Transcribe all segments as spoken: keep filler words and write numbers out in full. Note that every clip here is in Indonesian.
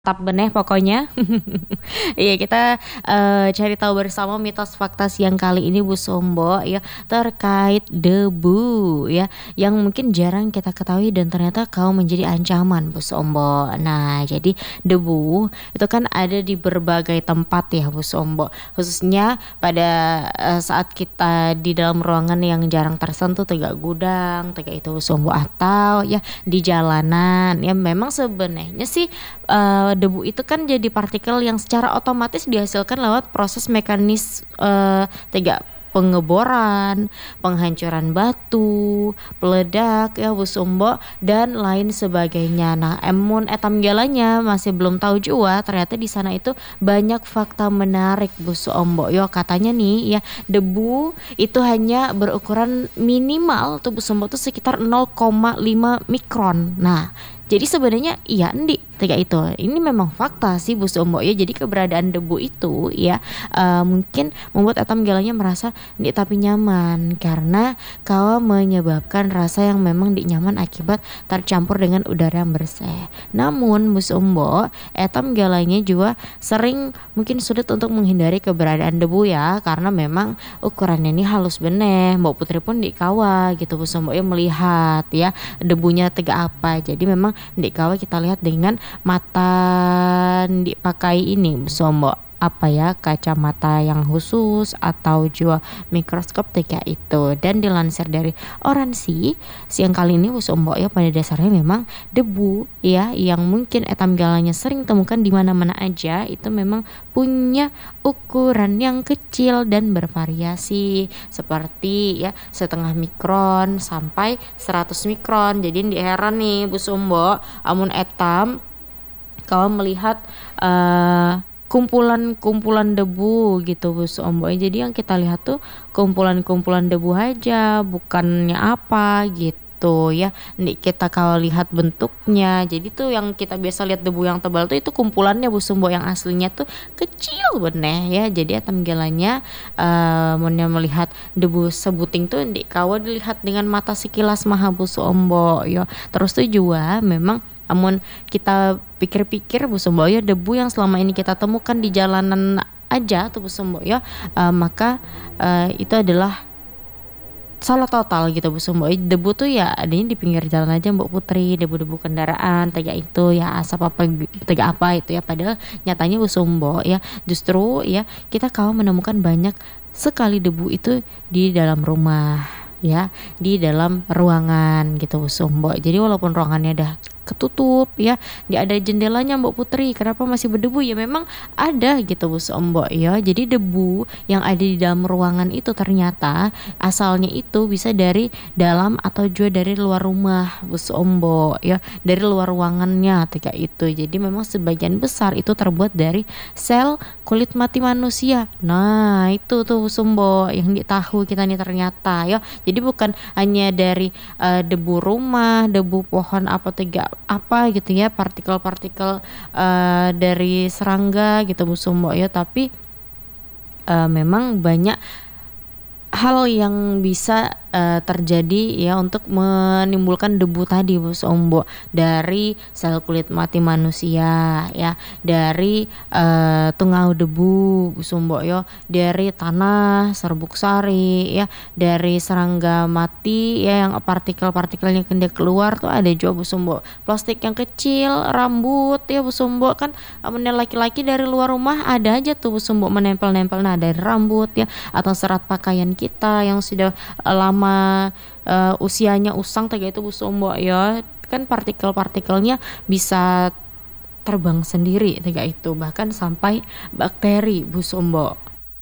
Tap beneh pokoknya. Iya kita, eee, cari tahu bersama mitos fakta siang kali ini Bu Sumbo ya, terkait debu ya, yang mungkin jarang kita ketahui dan ternyata kalau menjadi ancaman Bu Sumbo. Nah jadi debu itu kan ada di berbagai tempat ya Bu Sumbo, khususnya pada, eee, saat kita di dalam ruangan yang jarang tersentuh tegak gudang, tegak itu Bu Sumbo atau ya di jalanan ya memang sebenarnya sih, eee, debu itu kan jadi partikel yang secara otomatis dihasilkan lewat proses mekanis, eee, tegak pengeboran, penghancuran batu, peledak ya Bu Sumbo dan lain sebagainya. Nah emun etam galanya masih belum tahu jua ternyata di sana itu banyak fakta menarik Bu Sumbo. Yo katanya nih ya debu itu hanya berukuran minimal tuh Bu Sumbo tuh sekitar nol koma lima mikron. Nah jadi sebenarnya iya endi tegak itu, ini memang fakta sih Bu Sumbo ya jadi keberadaan debu itu ya, eee, mungkin membuat etam galanya merasa ndik tapi nyaman karena kawa menyebabkan rasa yang memang ndik nyaman akibat tercampur dengan udara yang bersih. Namun Bu Sumbo etam galanya jua sering mungkin sulit untuk menghindari keberadaan debu ya karena memang ukurannya ini halus beneh, Mbok Putri pun ndik kawa gitu Bu Sumbo ya melihat ya debunya tegak apa. Jadi memang ndik kawa kita lihat dengan mata ndik pakai ini Bu Sumbo, apa ya kacamata yang khusus atau jua mikroskop tegak itu. Dan dilansir dari Oransi siang kali ini Bu Sumbo ya pada dasarnya memang debu ya yang mungkin etam galanya sering temukan di mana-mana aja itu memang punya ukuran yang kecil dan bervariasi seperti ya setengah mikron sampai seratus mikron. Jadi ndik heran nih Bu Sumbo amun etam kawa melihat, eee, kumpulan-kumpulan debu gitu Bu Sumbo. Jadi yang kita lihat tuh kumpulan-kumpulan debu aja bukannya apa gitu ya, ndik kita kawa lihat bentuknya. Jadi tuh yang kita biasa lihat debu yang tebal tuh itu kumpulannya Bu Sumbo yang aslinya tuh kecil beneh ya. Jadi etam galanya, eee, munnya melihat debu sebuting tuh ndik kawa dilihat dengan mata sekilas mah Bu Sumbo yo. Terus tuh jua memang amun kita pikir-pikir Bu Sumbo ya debu yang selama ini kita temukan di jalanan aja tuh Bu Sumbo ya, eee, maka, eee, itu adalah salah total gitu Bu Sumbo. Debu tuh ya adanya di pinggir jalan aja Mbok Putri, debu-debu kendaraan tegak itu ya asap apa tegak apa itu ya padahal nyatanya Bu Sumbo ya justru ya kita kawa menemukan banyak sekali debu itu di dalam rumah ya, di dalam ruangan gitu Bu Sumbo. Jadi walaupun ruangannya dah ketutup ya, ndik ada jendelanya Mbok Putri kenapa masih berdebu ya memang ada gitu Bu Sumbo ya. Jadi debu yang ada di dalam ruangan itu ternyata asalnya itu bisa dari dalam atau jua dari luar rumah Bu Sumbo ya, dari luar ruangannya tegak itu. Jadi memang sebagian besar itu terbuat dari sel kulit mati manusia. Nah itu tuh Bu Sumbo yang ndik tahu kita nih ternyata ya. Jadi bukan hanya dari, eee, debu rumah, debu pohon apa tegak apa gitu ya partikel-partikel, eee, dari serangga gitu Bu Sumbo ya tapi, eee, memang banyak hal yang bisa, eee, terjadi ya untuk menimbulkan debu tadi Bu Sumbo. Dari sel kulit mati manusia ya, dari, eee, tungau debu Bu Sumbo yo, dari tanah, serbuk sari ya, dari serangga mati ya yang partikel-partikelnya dia keluar tuh ada jua Bu Sumbo. Plastik yang kecil, rambut ya Bu Sumbo kan amunnya laki-laki dari luar rumah ada aja tuh Bu Sumbo menempel-nempel nah dari rambut ya atau serat pakaian kita yang sudah, eee, lama, eee, usianya usang tegak itu Bu Sumbo ya, kan partikel-partikelnya bisa terbang sendiri tegak itu bahkan sampai bakteri Bu Sumbo.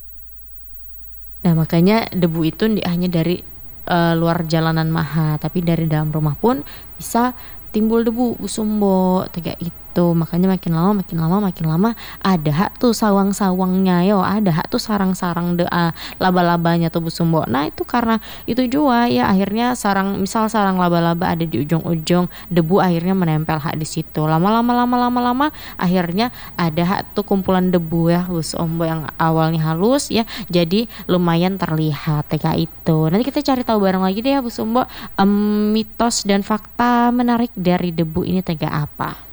Nah makanya debu itu ndik hanya dari, eee, luar jalanan maha tapi dari dalam rumah pun bisa timbul debu Bu Sumbo tegak itu. Makanya makin lama makin lama makin lama ada hak tuh sawang-sawangnya yo, ada hak tuh sarang-sarang de eee, laba-labanya tuh Bu Sumbo. Nah itu karena itu jua ya akhirnya sarang misal sarang laba-laba ada di ujung-ujung debu akhirnya menempel hak di situ. Lama-lama lama-lama lama akhirnya ada hak tuh kumpulan debu ya Bu Sumbo yang awalnya halus ya jadi lumayan terlihat tegak itu. Nanti kita cari tahu bareng lagi deh ya Bu Sumbo, mmm, mitos dan fakta menarik dari debu ini tegak apa.